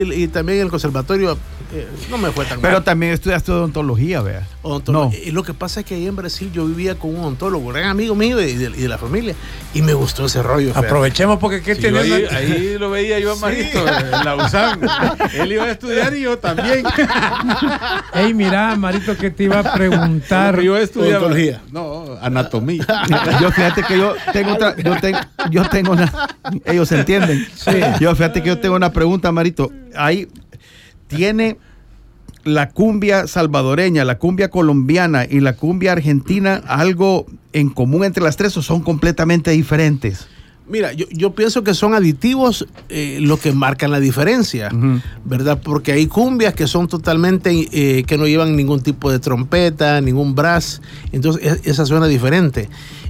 Y también en el conservatorio no me fue tan mal. Pero también estudiaste odontología, vea. No. Y lo que pasa es que ahí en Brasil yo vivía con un odontólogo, gran amigo mío y de la familia, y me gustó ese rollo. Aprovechemos porque ¿qué tenés? Ahí lo veía yo a Marito en la USAM. Él iba a estudiar y yo también. Ey, mira, Marito, que te iba a preguntar. Yo estudiaba odontología. No, anatomía. Yo fíjate que yo tengo una. Ellos entienden. Sí. Yo fíjate que yo tengo una pregunta, Marito. Ahí tiene la cumbia salvadoreña, la cumbia colombiana y la cumbia argentina algo en común entre las tres, o son completamente diferentes. Mira, yo pienso que son aditivos lo que marcan la diferencia, ¿verdad? Porque hay cumbias que son totalmente, que no llevan ningún tipo de trompeta, ningún brass, entonces esa suena diferente.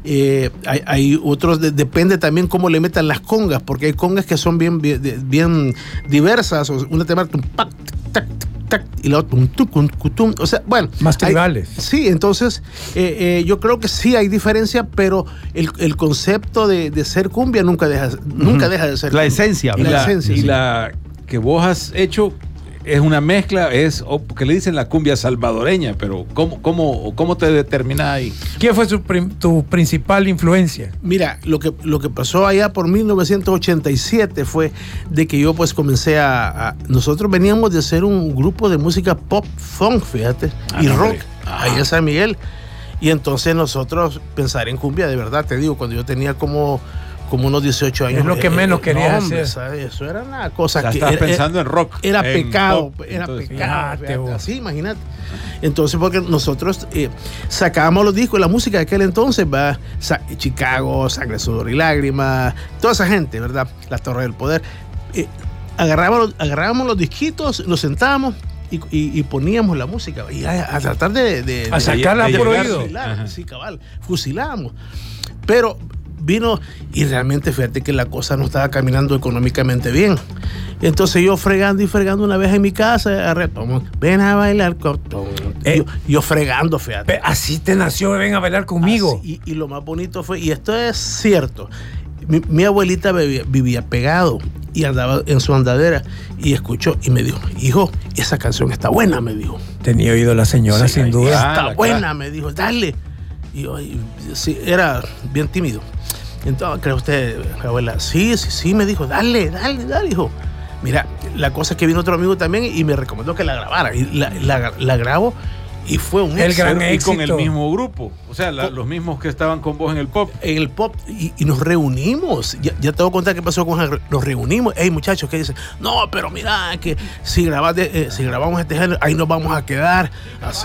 Hay otros, depende también cómo le metan las congas, porque hay congas que son bien diversas, una te marca un pac, tac, tac, y la otra un tucum, cutum, o sea, bueno. Más tribales. Sí, entonces yo creo que sí hay diferencia, pero el concepto de ser cumbia nunca deja de ser la esencia. Y la que vos has hecho es una mezcla, porque le dicen la cumbia salvadoreña, pero ¿cómo te determinas ahí? ¿Quién fue tu principal influencia? Mira, lo que pasó allá por 1987 fue de que yo pues comencé nosotros veníamos de ser un grupo de música pop funk, fíjate, y rock, ahí en San Miguel, y entonces nosotros pensar en cumbia, de verdad, te digo, cuando yo tenía como unos 18 años. Es lo que menos quería hacer. ¿Sabes? Eso era una cosa que... Estás pensando en rock. Era pecado. Pop, era entonces, pecado. Así, imagínate. Entonces, porque nosotros sacábamos los discos, la música de aquel entonces, va Chicago, Sangre, Sudor y Lágrimas, toda esa gente, ¿verdad? La Torre del Poder. Agarrábamos los disquitos, nos sentábamos y poníamos la música y a tratar de sacarla por oído. Sí, cabal. Fusilábamos. Pero vino y realmente fíjate que la cosa no estaba caminando económicamente bien. Entonces yo fregando una vez en mi casa, ven a bailar con yo fregando, fíjate. Así te nació, ven a bailar conmigo. Así, y lo más bonito fue, y esto es cierto, mi abuelita vivía pegado y andaba en su andadera y escuchó y me dijo, hijo, esa canción está buena, me dijo. Tenía oído la señora, sí, sin duda. Está buena, me dijo, dale. Y yo, sí, era bien tímido. Entonces, ¿cree usted, abuela? Sí, me dijo, dale, hijo. Mira, la cosa es que vino otro amigo también y me recomendó que la grabara. Y la grabo y fue un éxito. Gran éxito. Y con el mismo grupo. O sea, los mismos que estaban con vos en el pop. En el pop. Y nos reunimos. Ya te voy a contar qué pasó nos reunimos. Hey, muchachos, ¿qué dicen? No, pero mira, que si grabamos este género, ahí nos vamos a quedar. Así.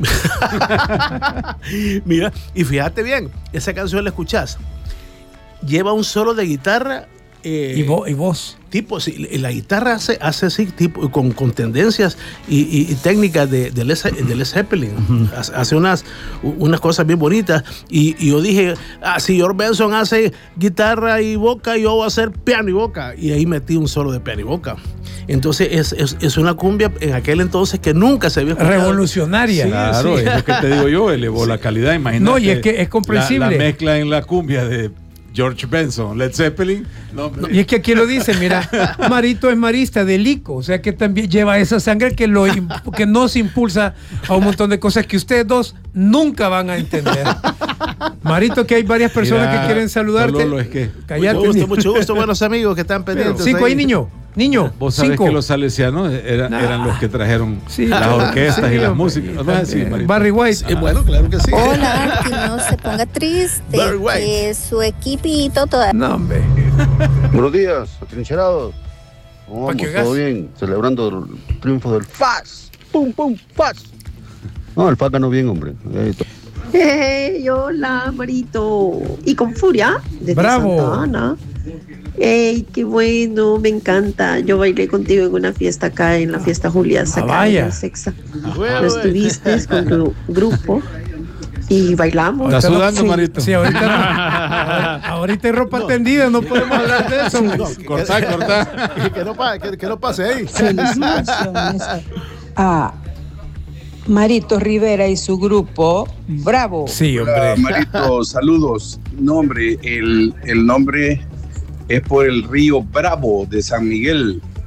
Mira, y fíjate bien, esa canción la escuchás. Lleva un solo de guitarra. ¿Y vos? Tipo, sí, la guitarra hace así, tipo, con tendencias y técnicas de Led Zeppelin. Hace unas cosas bien bonitas. Y yo dije, si George Benson hace guitarra y boca, yo voy a hacer piano y boca. Y ahí metí un solo de piano y boca. Entonces es una cumbia en aquel entonces que nunca se había escuchado. Revolucionaria. Sí, claro, sí. Es lo que te digo yo, elevó la calidad, imagínate. No, y es que es comprensible. La mezcla en la cumbia de George Benson, Led Zeppelin. No, y es que aquí lo dice, mira, Marito es marista de Lico, o sea que también lleva esa sangre que nos impulsa a un montón de cosas que ustedes dos nunca van a entender. Marito, que hay varias personas que quieren saludarte. Lolo, es que... Cállate. Mucho gusto, buenos amigos que están pendientes. 5 ahí, niño. Vos sabés que los salesianos eran los que trajeron las orquestas y las músicas. Barry White. Bueno, claro que sí. Hola, que no se ponga triste. Que su equipito todavía. No, hombre. Buenos días, atrincherados. ¿Cómo vamos? ¿Todo bien? Celebrando el triunfo del FAS. ¡Pum, pum, FAS! No, el FAS ganó bien, hombre. Hey, hola, Marito. Y con furia, desde Bravo. Santa Ana. ¡Ey, qué bueno! Me encanta. Yo bailé contigo en una fiesta acá, en la fiesta Julia Saca en Sexa. Lo estuviste con tu grupo y bailamos. ¿Estás sudando, Marito? Sí, ahorita hay ropa tendida, no podemos hablar de eso. Cortá. Que no pase ahí. Felicitaciones a Marito Rivera y su grupo. ¡Bravo! Sí, hombre. Marito, saludos. No, hombre, el nombre es por el río Bravo de San Miguel.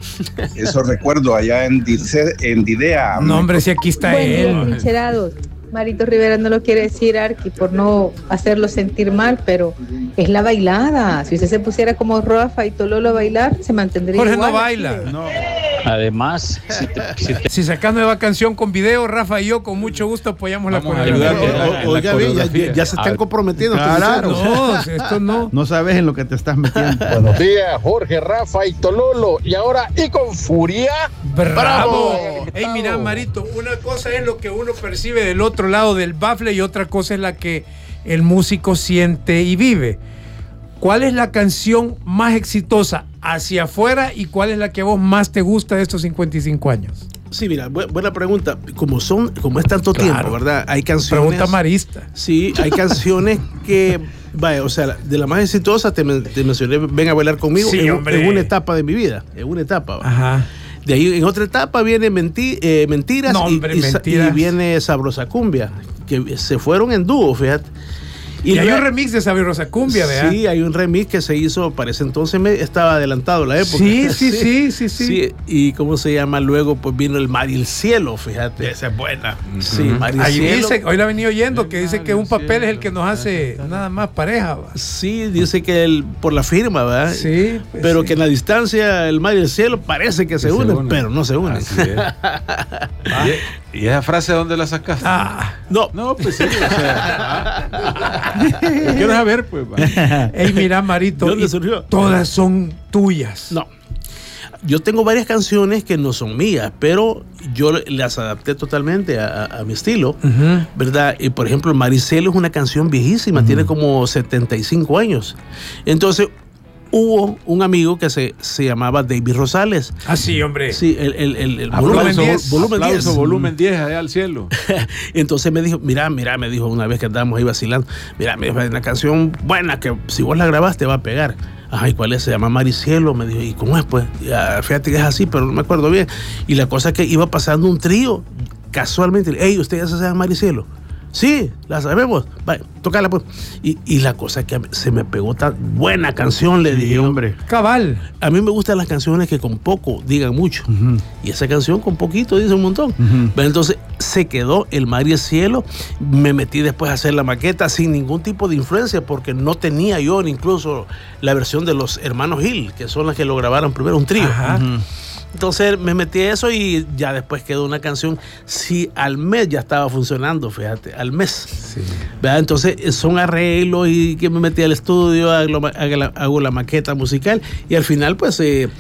Eso recuerdo allá en Didea. No, hombre, si aquí está él. Trincherados. Marito Rivera no lo quiere decir, Arqui, por no hacerlo sentir mal, pero es la bailada. Si usted se pusiera como Rafa y Tololo a bailar, se mantendría Jorge igual. no baila. No. Además, si sacas nueva canción con video, Rafa y yo con mucho gusto apoyamos la coreografía. Oiga, ya se están comprometiendo. Claro. No, esto no. No sabes en lo que te estás metiendo. buenos días, Jorge, Rafa y Tololo. Y ahora, y con furia. ¡Bravo! Ey, mira, Marito, una cosa es lo que uno percibe del otro lado del bafle y otra cosa es la que el músico siente y vive. ¿Cuál es la canción más exitosa hacia afuera y cuál es la que a vos más te gusta de estos 55 años? Sí, mira, buena pregunta. Como es tanto tiempo, ¿verdad? Hay canciones. Pregunta marista. Sí, hay canciones que, vaya, o sea, de la más exitosa te mencioné Ven a bailar conmigo, sí, en una etapa de mi vida, en una etapa. Ajá. De ahí en otra etapa viene Mentiras, no, hombre, Mentiras. Y viene Sabrosa Cumbia, que se fueron en dúo, fíjate. Y hay un remix de Sabrosa Cumbia, ¿verdad? Sí, hay un remix que se hizo, para ese entonces estaba adelantado la época. Sí. Y ¿cómo se llama? Luego pues vino El Mar y el Cielo, fíjate. Esa es buena. Sí, Mar y el Ahí Cielo. dice, hoy la he venido oyendo, que dice que un papel es el que nos hace nada más pareja. ¿va? Sí, dice que por la firma, ¿verdad? Sí. Pues pero sí. que en la distancia El Mar y el Cielo parece que se unen, pero no se unen. ¿Y esa frase dónde la sacaste? No, pues sí, o sea. Quiero saber, pues. Ey, mira, Marito, ¿de dónde surgió? Todas son tuyas. No. Yo tengo varias canciones que no son mías, pero yo las adapté totalmente a mi estilo, ¿verdad? Y por ejemplo, Maricelo es una canción viejísima, tiene como 75 años. Entonces, hubo un amigo que se llamaba David Rosales. Ah, sí, hombre. Sí, el volumen 10. Volumen 10 allá al cielo. Entonces me dijo, mira, me dijo una vez que estábamos ahí vacilando, mira, me dijo, hay una canción buena que si vos la grabaste va a pegar. Ajá, ¿y cuál es? Se llama Maricielo. Me dijo, ¿y cómo es? Pues, fíjate que es así, pero no me acuerdo bien. Y la cosa es que iba pasando un trío, casualmente, hey, ¿usted ya se llama Maricielo? Sí, la sabemos. Vaya, tócala pues. Y la cosa es que se me pegó tan buena canción, le dije, hombre. Cabal. A mí me gustan las canciones que con poco digan mucho. Y esa canción con poquito dice un montón. Entonces se quedó El Mar y el Cielo. Me metí después a hacer la maqueta sin ningún tipo de influencia porque no tenía yo incluso la versión de los hermanos Hill, que son las que lo grabaron primero, un trío. Entonces me metí a eso y ya después quedó una canción. Sí, al mes ya estaba funcionando, fíjate, al mes. Sí. ¿Verdad? Entonces son arreglos y que me metí al estudio, hago la maqueta musical y al final pues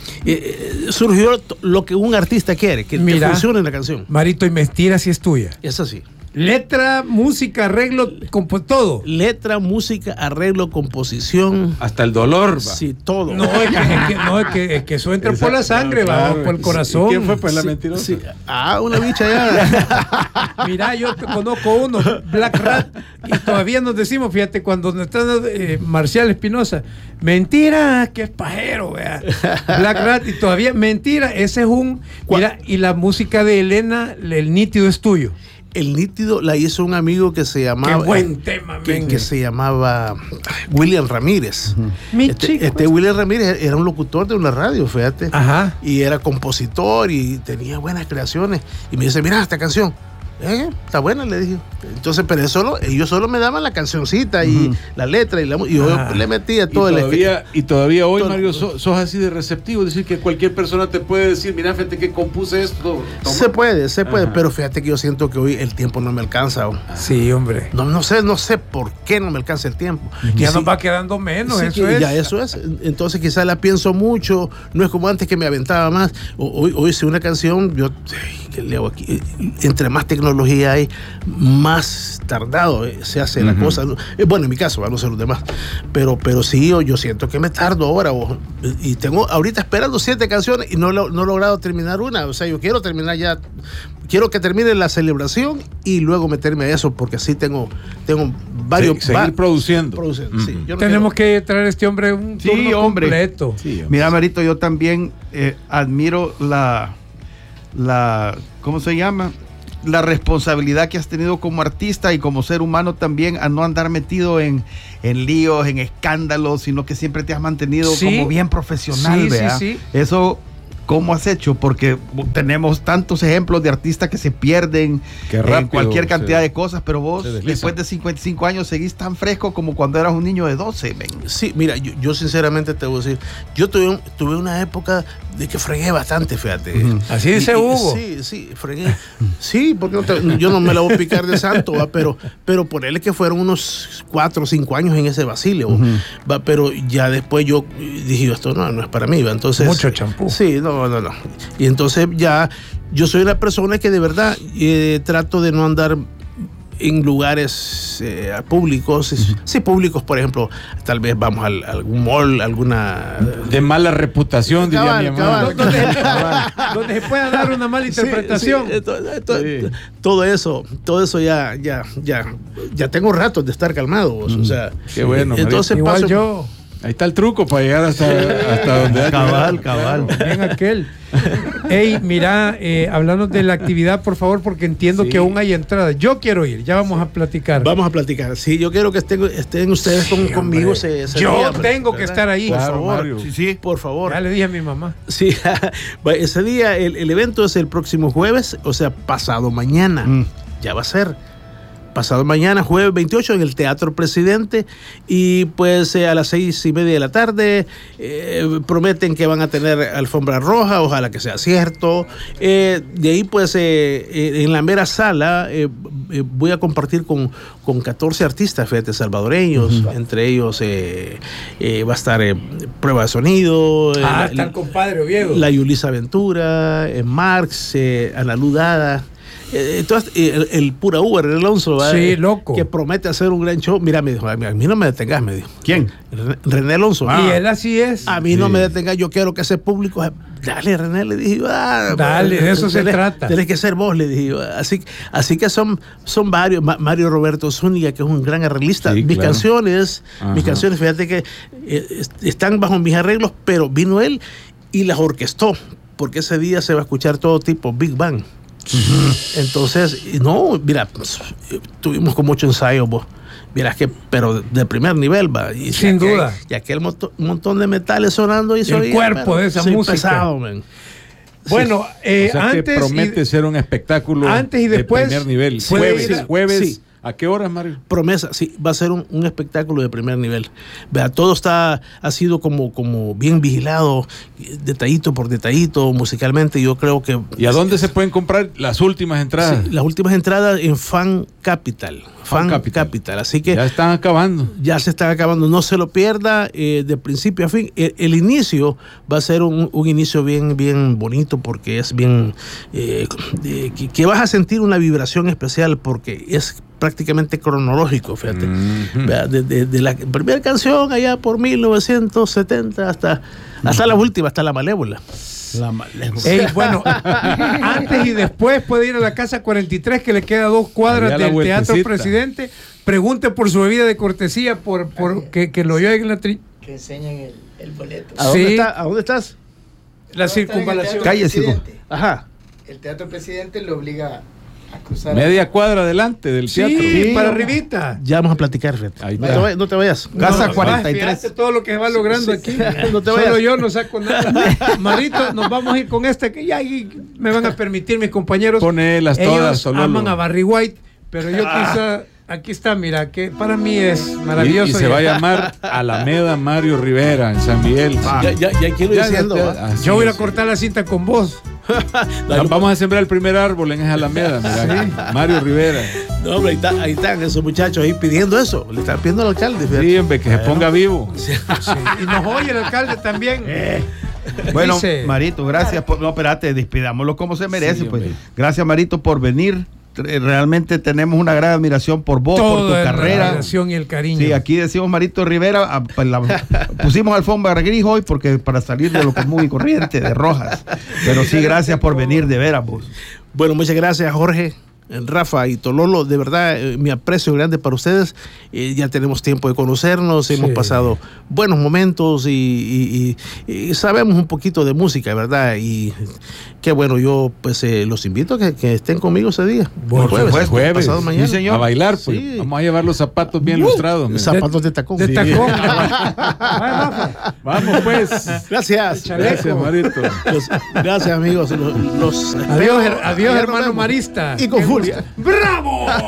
surgió lo que un artista quiere, que funcione en la canción. Marito, y Mentiras sí es tuya. Es así. Letra, música, arreglo, todo. Letra, música, arreglo, composición. Hasta el dolor. Va. Sí, todo. No, es que eso entra por la sangre, claro, por el corazón. ¿Quién fue pues la mentirosa? Sí. Una bicha ya. Mira, yo te conozco uno, Black Rat, y todavía nos decimos, fíjate, cuando nos está Marcial Espinosa, mentira, que es pajero, vea. Black Rat, y todavía, mentira, ese es un... Mira, y la música de Elena, El Nítido es tuyo. El Nítido la hizo un amigo que se llamaba... ¡Qué buen tema! Que se llamaba William Ramírez. Este William Ramírez era un locutor de una radio, fíjate. Ajá. Y era compositor y tenía buenas creaciones. Y me dice, mira esta canción. Está buena, le dije. Entonces, pero ellos solo me daban la cancioncita y la letra y yo le metía todo y todavía hoy, Mario, sos así de receptivo, es decir, que cualquier persona te puede decir, mira, fíjate que compuse esto. Toma. Se puede, pero fíjate que yo siento que hoy el tiempo no me alcanza. Sí, hombre. No sé por qué no me alcanza el tiempo. Ya nos va quedando menos, sí, eso es. Entonces quizás la pienso mucho, no es como antes que me aventaba más. Hoy si una canción, ¿qué le hago aquí? Entre más tecnología hay, más tardado se hace la cosa. Bueno, en mi caso, no sé los demás. Pero sí, yo siento que me tardo ahora. Y tengo ahorita esperando 7 canciones y no he logrado terminar una. O sea, yo quiero terminar ya. Quiero que termine la celebración y luego meterme a eso, porque así tengo varios... Seguir produciendo. Sí, tenemos que traer a este hombre un turno completo. Sí, mira, Marito, yo también admiro la ¿cómo se llama? La responsabilidad que has tenido como artista y como ser humano también, a no andar metido en líos, en escándalos, sino que siempre te has mantenido como bien profesional, ¿verdad? Sí. Eso ¿Cómo has hecho? Porque tenemos tantos ejemplos de artistas que se pierden en cualquier cantidad de cosas, pero vos después de 55 años seguís tan fresco como cuando eras un niño de 12. Men. Sí, mira, yo sinceramente te voy a decir, yo tuve una época de que fregué bastante, fíjate. Así dice Hugo. Sí, fregué. Sí, porque yo no me la voy a picar de santo, ¿va? Pero ponerle que fueron unos 4 o 5 años en ese vacío, ¿va? Pero ya después yo dije, esto no es para mí, ¿va? Entonces, mucho champú. Sí, no. Y entonces ya yo soy una persona que de verdad trato de no andar en lugares públicos. Sí, públicos, por ejemplo, tal vez vamos a algún mall, alguna... De mala reputación, diría mi mamá. Donde se pueda dar una mala interpretación. Todo eso ya tengo ratos de estar calmado. O sea, qué bueno. Entonces igual paso... yo... Ahí está el truco para llegar hasta donde cabal. Ven aquel. Ey, mira, hablando de la actividad, por favor, porque entiendo que aún hay entradas. Yo quiero ir, ya vamos a platicar. Vamos a platicar. Sí, yo quiero que estén ustedes conmigo. Yo tengo que estar ahí. Por favor. Mario. Sí, por favor. Ya le dije a mi mamá. Sí, ese día, el evento es el próximo jueves, o sea, pasado mañana. Ya va a ser. Pasado mañana, jueves 28, en el Teatro Presidente, y pues a las 6:30 de la tarde prometen que van a tener alfombra roja, ojalá que sea cierto. De ahí pues en la mera sala voy a compartir con 14 artistas, fíjate, salvadoreños, entre ellos va a estar Prueba de Sonido, está el compadre Oviedo, la Yulisa Ventura, Marx, Ana Ludada. Entonces, el pura Uber, el Alonso, sí, loco, que promete hacer un gran show. Mira, me dijo, a mí no me detengas, me dijo. ¿Quién? René Alonso. Y él así es. A mí no me detengas, yo quiero que ese público... Dale, René, le dije. Dale, de eso se trata. Tienes que ser vos, le dije. Así que son varios. Mario Roberto Zúñiga, que es un gran arreglista. Sí, mis claro. canciones, fíjate que están bajo mis arreglos, pero vino él y las orquestó, porque ese día se va a escuchar todo tipo Big Bang. Entonces, no, mira, pues, tuvimos con mucho ensayo, vos. Miras que, pero de primer nivel, va. Y sin duda. Y aquel montón de metales sonando y el cuerpo de esa música. Pesado, man. Bueno, o sea, antes que promete ser un espectáculo antes y después, de primer nivel. Jueves. Sí. ¿A qué horas, Mario? Promesa, sí, va a ser un espectáculo de primer nivel. Vea, todo ha sido como bien vigilado, detallito por detallito, musicalmente. Yo creo que... ¿Y a dónde se pueden comprar las últimas entradas? Sí, las últimas entradas en Fan Capital. Fan Capital. Así que... Ya están acabando. Ya se están acabando. No se lo pierda de principio a fin. El inicio va a ser un inicio bien bonito, porque es bien... que vas a sentir una vibración especial, porque es prácticamente cronológico, fíjate. De la primera canción allá por 1970 hasta la última, hasta La Malévola. Bueno, antes y después puede ir a la Casa 43, que le queda 2 cuadras del Teatro Presidente. Pregunte por su bebida de cortesía, que lo lleven en la que enseñen el boleto. ¿A dónde estás? La circunvalación. Calle Presidente. Ajá. El Teatro Presidente lo obliga a cruzar media cuadra adelante del teatro. Sí, para arribita. Ya vamos a platicar, fíjate. No te vayas. Casa 43. Fíjate todo lo que se va logrando aquí. No te vayas. Solo yo no saco nada. Marito, nos vamos a ir con que ya me van a permitir mis compañeros. Ponelas todas. Ellos aman a Barry White, pero yo quizá... Aquí está, mira, que para mí es maravilloso. Y se va a llamar Alameda Mario Rivera en San Miguel. Ya quiero diciendo. Yo voy a cortar la cinta con vos. Vamos a sembrar el primer árbol en esa Alameda, mira, sí. Mario Rivera. No, hombre, ahí están esos muchachos ahí pidiendo eso. Le están pidiendo al alcalde. Fíjate. Sí, hombre, que se ponga vivo. Sí. Y nos oye el alcalde también. Bueno, Marito, gracias por... No, espérate, despidámoslo como se merece. Sí, pues. Gracias, Marito, por venir. Realmente tenemos una gran admiración por vos, por tu carrera. La admiración y el cariño. Sí, aquí decimos Marito Rivera, pusimos alfombra gris hoy porque para salir de lo común y corriente, de rojas. Pero sí, gracias por venir, de veras vos. Bueno, muchas gracias, Jorge. Rafa y Tololo, de verdad, mi aprecio grande para ustedes. Ya tenemos tiempo de conocernos, hemos pasado buenos momentos y sabemos un poquito de música, ¿verdad? Y qué bueno, yo pues los invito a que estén conmigo ese día. Bueno, jueves. Pasado mañana. Sí, señor. A bailar, pues. Sí. Vamos a llevar los zapatos bien lustrados. Zapatos de tacón. De tacón. Vamos, pues. Gracias. Gracias, Marito. Gracias, amigos. Adiós, hermano marista. Y con Julia. ¡Bravo!